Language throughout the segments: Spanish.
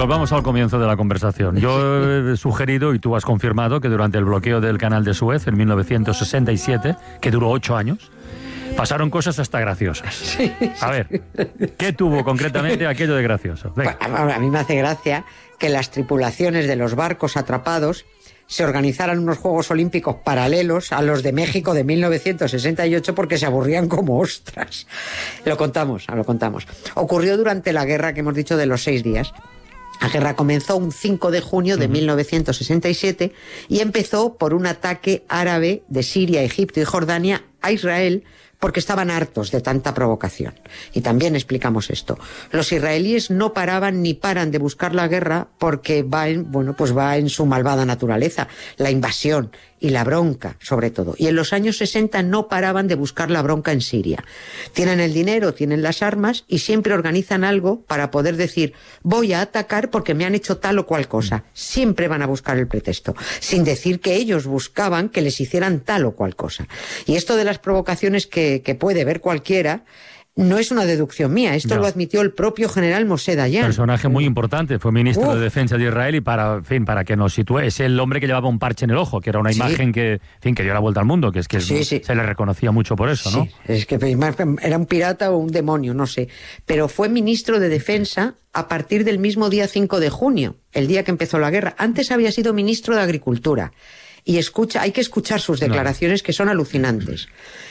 volvamos al comienzo de la conversación. Yo he sugerido, y tú has confirmado, que durante el bloqueo del Canal de Suez en 1967, que duró 8 años, pasaron cosas hasta graciosas. Sí. A ver, ¿qué tuvo concretamente aquello de gracioso? Venga. A mí me hace gracia que las tripulaciones de los barcos atrapados se organizaran unos Juegos Olímpicos paralelos a los de México de 1968 porque se aburrían como ostras. Lo contamos. Ocurrió durante la guerra que hemos dicho de los 6 días. La guerra comenzó un 5 de junio de 1967 y empezó por un ataque árabe de Siria, Egipto y Jordania a Israel, porque estaban hartos de tanta provocación. Y también explicamos esto. Los israelíes no paraban ni paran de buscar la guerra porque va en su malvada naturaleza, la invasión y la bronca, sobre todo. Y en los años 60 no paraban de buscar la bronca en Siria. Tienen el dinero, tienen las armas y siempre organizan algo para poder decir, voy a atacar porque me han hecho tal o cual cosa. Siempre van a buscar el pretexto, sin decir que ellos buscaban que les hicieran tal o cual cosa. Y esto de las provocaciones que puede ver cualquiera, no es una deducción mía, esto lo admitió el propio general Moshe Dayan. Personaje muy importante, fue ministro de Defensa de Israel y para que nos sitúe, es el hombre que llevaba un parche en el ojo, que era una imagen que dio la vuelta al mundo, que se le reconocía mucho por eso, ¿no? Sí, es que era un pirata o un demonio, no sé, pero fue ministro de Defensa a partir del mismo día 5 de junio, el día que empezó la guerra. Antes había sido ministro de Agricultura y hay que escuchar sus declaraciones que son alucinantes.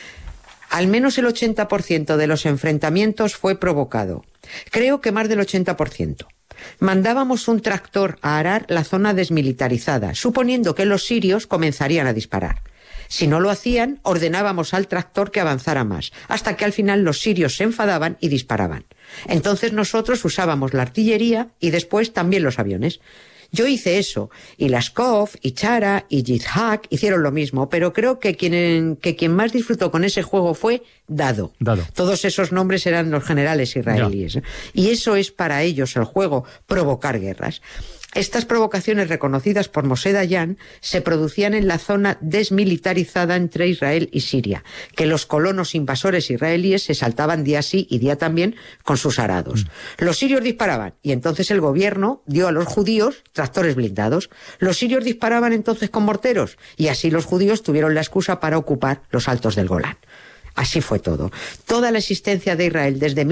Al menos el 80% de los enfrentamientos fue provocado. Creo que más del 80%. Mandábamos un tractor a arar la zona desmilitarizada, suponiendo que los sirios comenzarían a disparar. Si no lo hacían, ordenábamos al tractor que avanzara más, hasta que al final los sirios se enfadaban y disparaban. Entonces nosotros usábamos la artillería y después también los aviones. Yo hice eso, y Laskov, y Chara, y Yitzhak hicieron lo mismo, pero creo que quien más disfrutó con ese juego fue Dado. Todos esos nombres eran los generales israelíes. Y eso es para ellos el juego, provocar guerras. Estas provocaciones reconocidas por Moshe Dayan se producían en la zona desmilitarizada entre Israel y Siria, que los colonos invasores israelíes se saltaban día sí y día también con sus arados. Los sirios disparaban y entonces el gobierno dio a los judíos tractores blindados. Los sirios disparaban entonces con morteros y así los judíos tuvieron la excusa para ocupar los altos del Golán. Así fue todo. Toda la existencia de Israel desde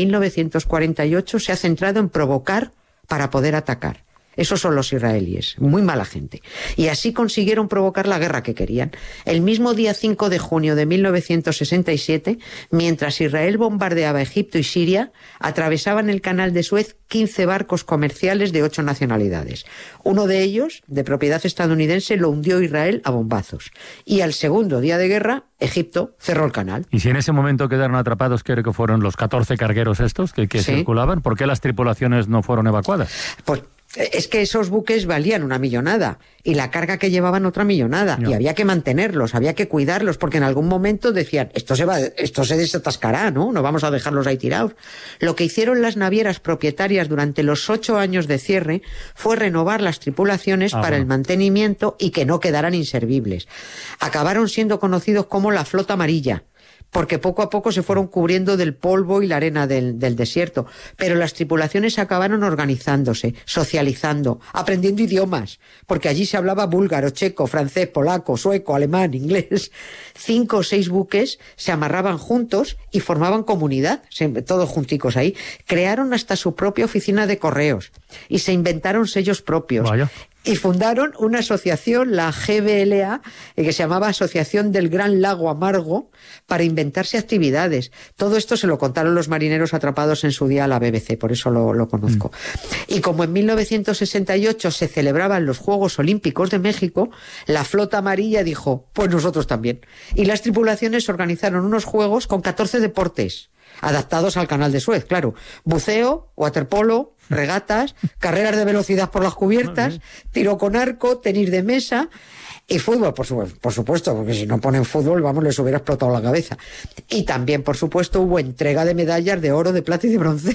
1948 se ha centrado en provocar para poder atacar. Esos son los israelíes, muy mala gente. Y así consiguieron provocar la guerra que querían. El mismo día 5 de junio de 1967, mientras Israel bombardeaba Egipto y Siria, atravesaban el canal de Suez 15 barcos comerciales de 8 nacionalidades. Uno de ellos, de propiedad estadounidense, lo hundió Israel a bombazos. Y al segundo día de guerra, Egipto cerró el canal. Y si en ese momento quedaron atrapados, creo que fueron los 14 cargueros estos que circulaban, ¿por qué las tripulaciones no fueron evacuadas? Pues es que esos buques valían una millonada y la carga que llevaban otra millonada y había que mantenerlos, había que cuidarlos porque en algún momento decían esto se desatascará, ¿no? No vamos a dejarlos ahí tirados. Lo que hicieron las navieras propietarias durante los 8 años de cierre fue renovar las tripulaciones para el mantenimiento y que no quedaran inservibles. Acabaron siendo conocidos como la Flota Amarilla, porque poco a poco se fueron cubriendo del polvo y la arena del desierto. Pero las tripulaciones acabaron organizándose, socializando, aprendiendo idiomas, porque allí se hablaba búlgaro, checo, francés, polaco, sueco, alemán, inglés. 5 o 6 buques se amarraban juntos y formaban comunidad, todos junticos ahí. Crearon hasta su propia oficina de correos y se inventaron sellos propios. Vaya. Y fundaron una asociación, la GBLA, que se llamaba Asociación del Gran Lago Amargo, para inventarse actividades. Todo esto se lo contaron los marineros atrapados en su día a la BBC, por eso lo conozco. Y como en 1968 se celebraban los Juegos Olímpicos de México, la Flota Amarilla dijo, pues nosotros también. Y las tripulaciones organizaron unos juegos con 14 deportes, adaptados al canal de Suez, claro. Buceo, waterpolo, regatas, carreras de velocidad por las cubiertas, tiro con arco, tenis de mesa y fútbol, por supuesto, porque si no ponen fútbol, les hubiera explotado la cabeza. Y también, por supuesto, hubo entrega de medallas de oro, de plata y de bronce.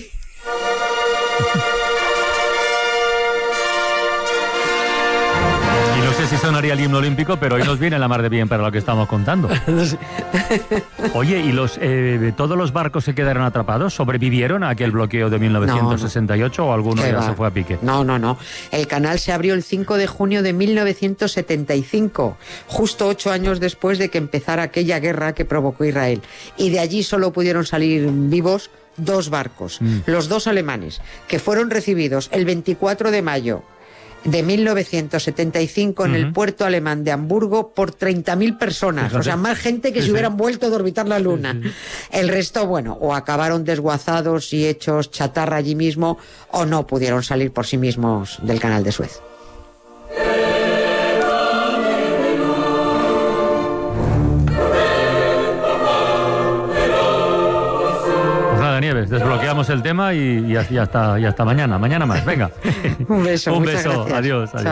Y no sé si son llamaría el himno olímpico, pero hoy nos viene la mar de bien para lo que estamos contando. Oye, ¿y todos los barcos se quedaron atrapados? ¿Sobrevivieron a aquel bloqueo de 1968 o alguno ya se fue a pique? No. El canal se abrió el 5 de junio de 1975, justo 8 años después de que empezara aquella guerra que provocó Israel. Y de allí solo pudieron salir vivos 2 barcos, los 2 alemanes, que fueron recibidos el 24 de mayo de 1975 en el puerto alemán de Hamburgo por 30.000 personas. Fíjate. O sea, más gente que si hubieran vuelto de orbitar la Luna. El resto, bueno, o acabaron desguazados y hechos chatarra allí mismo, o no pudieron salir por sí mismos del canal de Suez. Nieves, desbloqueamos el tema y hasta mañana. Mañana más, venga. Un beso. Un beso, adiós.